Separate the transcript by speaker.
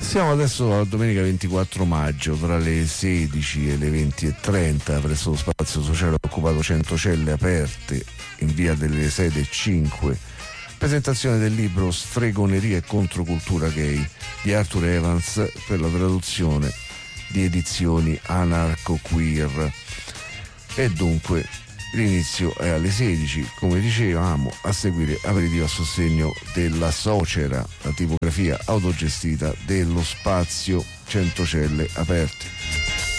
Speaker 1: Passiamo adesso a domenica 24 maggio tra le 16 e le 20:30 presso lo spazio sociale occupato 100 celle aperte in via delle Sede 5. Presentazione del libro Stregoneria e controcultura gay di Arthur Evans per la traduzione di edizioni Anarco Queer. E dunque l'inizio è alle 16, come dicevamo, a seguire aperitivo a sostegno della Socera, la tipografia autogestita dello spazio 100 celle aperte.